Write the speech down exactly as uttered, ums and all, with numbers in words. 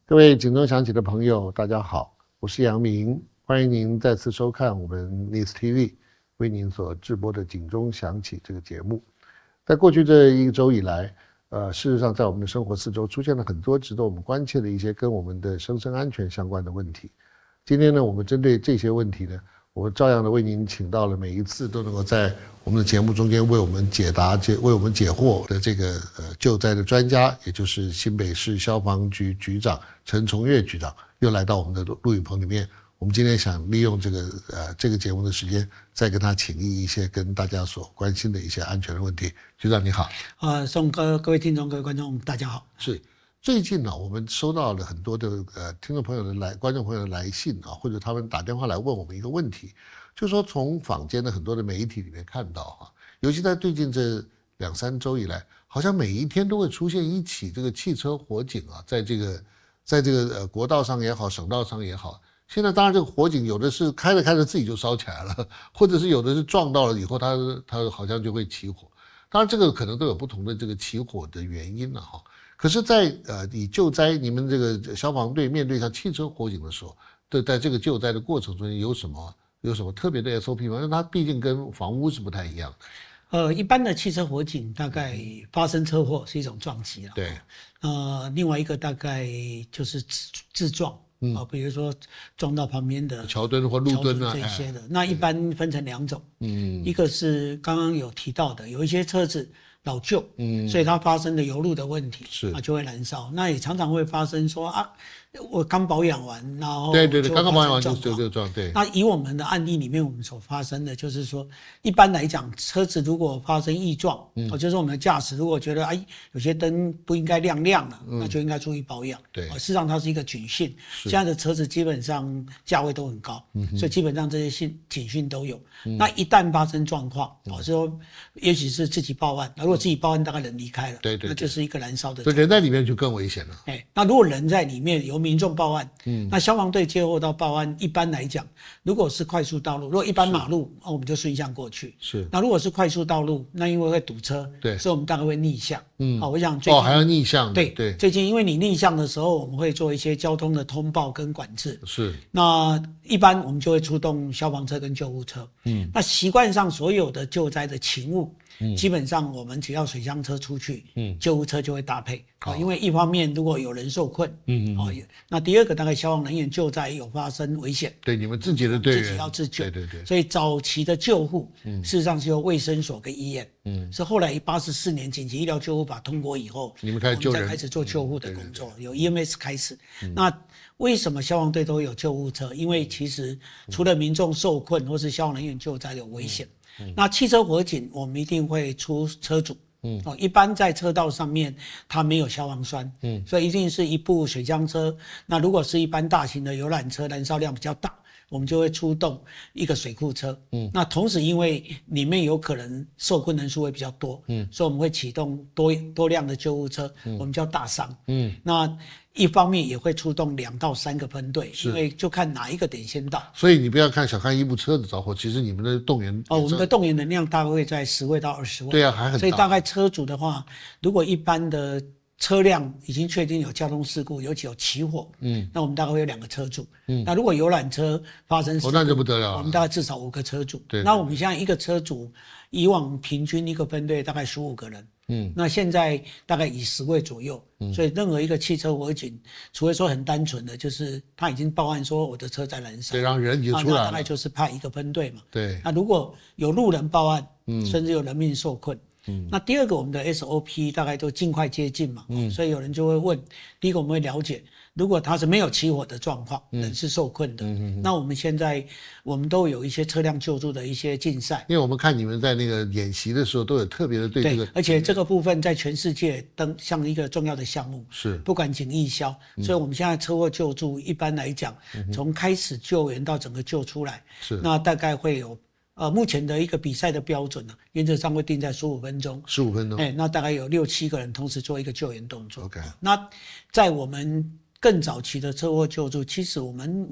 各位警钟响起的朋友，大家好，我是杨明，欢迎您再次收看我们 News T V 为您所直播的警钟响起这个节目。在过去这一周以来，呃，事实上在我们的生活四周出现了很多值得我们关切的一些跟我们的生生安全相关的问题。今天呢，我们针对这些问题呢，我照样的为您请到了每一次都能够在我们的节目中间为我们解答、解为我们解惑的这个呃救灾的专家，也就是新北市消防局局长陈崇岳局长，又来到我们的录影棚里面。我们今天想利用这个呃这个节目的时间，再跟他请益一些跟大家所关心的一些安全的问题。局长你好。 呃，宋哥，各位听众、各位观众，大家好。 是。最近呢，我们收到了很多的呃听众朋友的来观众朋友的来信啊，或者他们打电话来问我们一个问题，就是说从坊间的很多的媒体里面看到哈、啊，尤其在最近这两三周以来，好像每一天都会出现一起这个汽车火警啊，在这个在这个呃国道上也好，省道上也好，现在当然这个火警有的是开着开着自己就烧起来了，或者是有的是撞到了以后它它好像就会起火，当然这个可能都有不同的这个起火的原因了、啊、哈。可是在，在呃，以救灾，你们这个消防队面对像汽车火警的时候，的在这个救灾的过程中有什么有什么特别的 S O P 吗？因为它毕竟跟房屋是不太一样的。 呃，一般的汽车火警大概发生车祸是一种撞击了， 对。 呃，另外一个大概就是自自撞，嗯、呃，比如说撞到旁边的桥墩或路墩啊这些的、哎。那一般分成两种， 嗯， 一个是刚刚有提到的，有一些车子老旧，嗯，所以它发生的油路的问题，是啊，就会燃烧。那也常常会发生说啊，我刚保养完，然后对对对，刚刚保养完就就就撞，对。 那以我们的案例里面，我们所发生的就是说，一般来讲，车子如果发生异状，嗯，就是我们的驾驶如果觉得哎有些灯不应该亮亮了，嗯，那就应该注意保养。对，事实上它是一个警讯，现在的车子基本上价位都很高，嗯，所以基本上这些信警讯都有。嗯、那一旦发生状况，哦，说也许是自己报案，如果自己报案，大概人离开了，对 对, 对，那就是一个燃烧的。 所以人在里面就更危险了。 哎，那如果人在里面，由民众报案，嗯，那消防队接获到报案，一般来讲，如果是快速道路，如果一般马路，哦，我们就顺向过去。是。那如果是快速道路，那因为会堵车，对，所以我们大概会逆向。嗯，好、哦，我想最近哦还要逆向。 对对，最近因为你逆向的时候，我们会做一些交通的通报跟管制。是。那一般我们就会出动消防车跟救护车。嗯。那习惯上所有的救灾的勤务。嗯、基本上我们只要水箱车出去，嗯，救护车就会搭配啊、哦，因为一方面如果有人受困，嗯嗯，哦，那第二个大概消防人员救灾有发生危险， 对你们自己的队员自己要自救， 对对对， 所以早期的救护，嗯，事实上是由卫生所跟医院，嗯，是后来八十四年紧急医疗救护法通过以后， 你们开始救人， 我们才开始做救护的工作，嗯、对对对，有 E M S 开始，嗯、那为什么消防队都有救护车？因为其实除了民众受困或是消防人员救灾有危险。嗯嗯、那汽车火警，我们一定会出车主，嗯，哦，一般在车道上面它没有消防栓，嗯，所以一定是一部水箱车。那如果是一般大型的游览车，燃烧量比较大，我们就会出动一个水库车，嗯，那同时因为里面有可能受困人数会比较多，嗯，所以我们会启动多多辆的救护车，嗯、我们叫大伤，嗯，那。一方面也会出动两到三个分队，因为就看哪一个点先到。 所以你不要看小看一部车子着火，其实你们的动员哦，我们的动员能量大概会在十位到二十位。 对啊，还很大。 所以大概车主的话，如果一般的车辆已经确定有交通事故，尤其有起火，嗯，那我们大概会有两个车主。嗯，那如果游览车发生事故， 哦，那就不得了了。 我们大概至少五个车主。 对。 那我们现在一个车主，以往平均一个分队大概十五个人。嗯，那现在大概以十位左右，嗯，所以任何一个汽车火警，除非说很单纯的，就是他已经报案说我的车在燃烧， 对，让人已经出来了， 那大概就是派一个分队嘛。 对， 那如果有路人报案，嗯，甚至有人命受困，嗯，那第二个我们的 S O P 大概都尽快接近嘛，嗯，所以有人就会问，第一个我们会了解，如果他是没有起火的状况，嗯、人是受困的，嗯嗯，那我们现在我们都有一些车辆救助的一些竞赛， 因为我们看你们在那个演习的时候都有特别的对这个， 对，而且这个部分在全世界登像一个重要的项目， 是不管警疫消，嗯、所以我们现在车祸救助一般来讲，从、嗯、开始救援到整个救出来，是那大概会有。呃，目前的一个比赛的标准呢、啊，原则上会定在十五分钟。 十五分钟， 哎，那大概有六七个人同时做一个救援动作。OK， 那在我们更早期的车祸救助，其实我们